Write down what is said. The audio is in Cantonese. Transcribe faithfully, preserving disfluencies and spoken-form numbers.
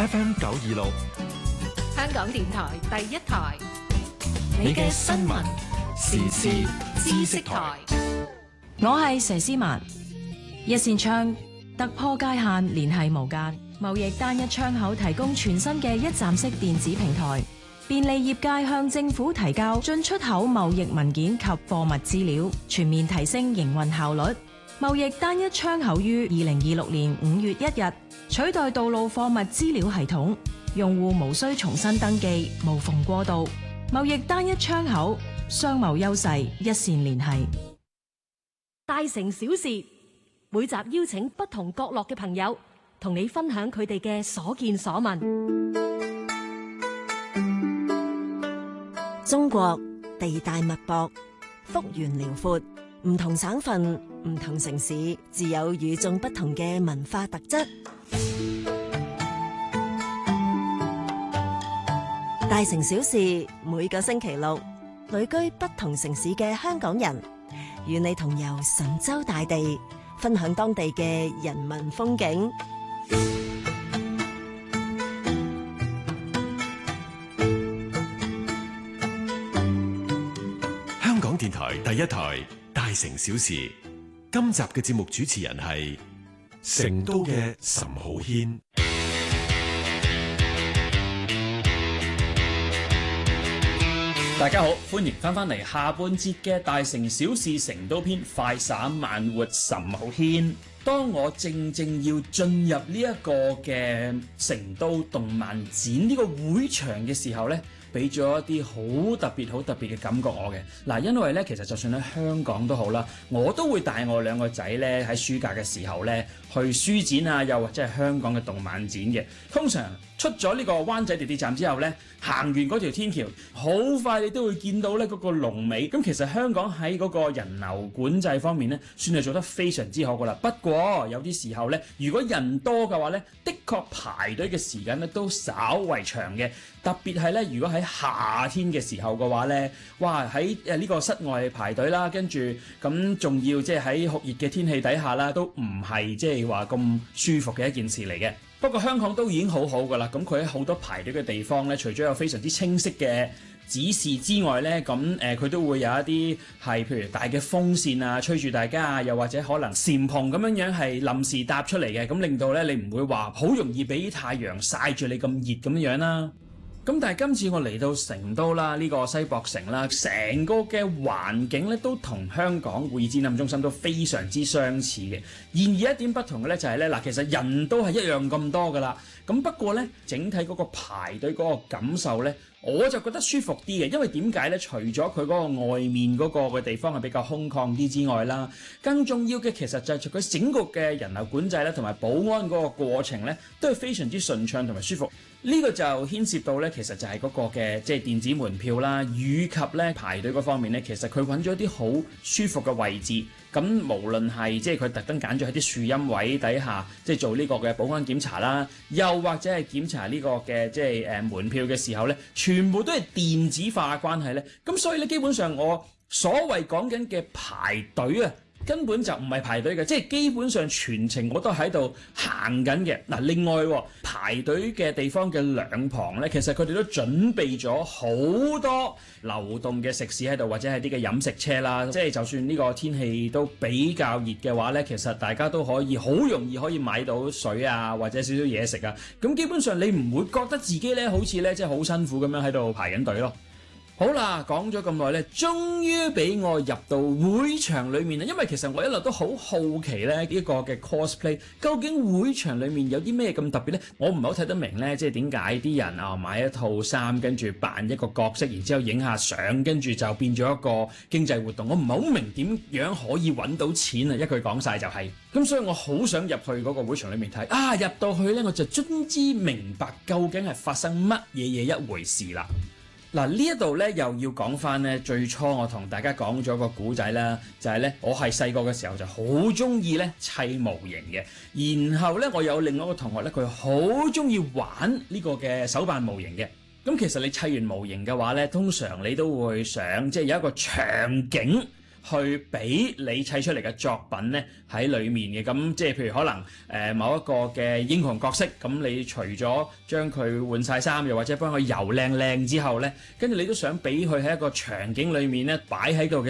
F M 九二六， 香港電台第一台， 你嘅新聞時事知識台。 我係佘詩曼。一線窗突破界限，聯繫無間。貿易單一窗口提供全新嘅一站式電子平台，便利業界向政府提交進出口貿易文件及貨物資料，全面提升營運效率。貿易單一窗口於二零二六年五月一日取代道路貨物資料系統，用戶無需重新登記，無縫過渡。貿易單一窗口，商貿優勢一線聯繫。 大城小事，每集邀請不同角落嘅朋友，同你分享佢哋嘅所見所聞。 中國地大物博，幅員遼闊，唔同省份、唔同城市，自有與眾不同嘅文化特質。大城小事，每個星期六，旅居不同城市嘅香港人，與你同遊神州大地，分享當地嘅人文風景。 香港電台第一台大城小事，今集嘅節目主持人係成都嘅岑浩軒。 大家好，歡迎翻返嚟下半節嘅大城小事成都篇，快閃慢活岑浩軒。當我正正要進入呢一個嘅成都動漫展呢個會場嘅時候呢，俾咗一啲好特別好特別嘅感覺我嘅。嗱，因為呢，其實就算喺香港都好啦，我都會帶我兩個仔呢喺暑假嘅時候呢去書展啊，又或者係香港嘅動漫展嘅。通常出咗呢個灣仔地鐵站之後呢，行完嗰條天橋，好快你都會見到呢嗰個龍尾。咁其實香港喺嗰個人流管制方面呢，算係做得非常之好噶啦。不過有啲時候呢，如果人多嘅話呢，的確排隊嘅時間呢都稍為長嘅。特別係呢，如果喺夏天嘅時候嘅話呢，哇喺誒呢個室外排隊啦，跟住咁仲要即係喺酷熱嘅天氣底下啦，都唔係即係話咁舒服嘅一件事嚟嘅。不過香港都已經好好噶啦，咁佢喺好多排隊嘅地方呢，除咗有非常之清晰嘅指示之外呢，咁誒佢都會有一啲係譬如大嘅風扇啊，吹住大家啊，又或者可能簾篷咁樣樣係臨時搭出嚟嘅，咁令到呢你唔會話好容易俾太陽曬住你咁熱咁樣樣啦。咁但係今次我嚟到成都啦，呢個西博城啦，成個嘅環境咧都同香港會議展覽中心都非常之相似嘅。然而一點不同嘅咧就係咧嗱，其實人都係一樣咁多噶啦。咁不過咧，整體嗰個排隊嗰個感受咧，我就覺得舒服啲嘅。因為點解咧？除咗佢嗰個外面嗰個嘅地方係比較空曠啲之外啦，更重要嘅其實就係佢整個嘅人流管制咧，同埋保安嗰個過程咧，都係非常之順暢同埋舒服。呢個就牽涉到咧，其實就係嗰個嘅即係電子門票啦，以及咧排隊嗰方面咧，其實佢揾咗啲好舒服嘅位置。咁無論係即係佢特登揀咗喺啲樹蔭位底下，即係做呢個嘅保安檢查啦，又或者係檢查呢個嘅即係誒門票嘅時候咧，全部都係電子化嘅關係咧。咁所以咧，基本上我所謂講緊嘅排隊啊，根本就唔係排隊嘅，即係基本上全程我都喺度行緊嘅。嗱，另外排隊嘅地方嘅兩旁呢，其實佢哋都準備咗好多流動嘅食肆喺度，或者係啲嘅飲食車啦。即係就算呢個天氣都比較熱嘅話呢，其實大家都可以好容易可以買到水啊，或者少少嘢食啊。咁基本上你唔會覺得自己呢好似呢即係好辛苦咁樣喺度排緊隊咯。好啦，講咗咁耐咧，終於俾我入到會場裏面啦。因為其實我一路都好好奇咧，呢一個嘅 cosplay 究竟會場裏面有啲咩咁特別咧？我唔係好睇得明咧，即係點解啲人啊買一套衫，跟住扮一個角色，然之後影下相，跟住就變咗一個經濟活動。我唔係好明點樣可以揾到錢啊！一句講晒就係、是、咁，所以我好想入去嗰個會場裏面睇。啊，入到去咧，我就終之明白究竟係發生乜嘢嘢一回事啦。嗱，呢一度咧又要講翻咧，最初我同大家講咗個古仔啦，就係咧我係細個嘅時候就好中意咧砌模型嘅，然後咧我有另外一個同學咧，佢好中意玩呢個嘅手辦模型嘅。咁其實你砌完模型嘅話咧，通常你都會想即係有一個場景去俾你砌出嚟嘅作品咧喺裡面嘅。咁即係譬如可能誒、呃、某一個嘅英雄角色，咁你除咗將佢換晒衫，又或者幫佢油靚靚之後咧，跟住你都想俾佢喺一個場景裡面咧擺喺度嘅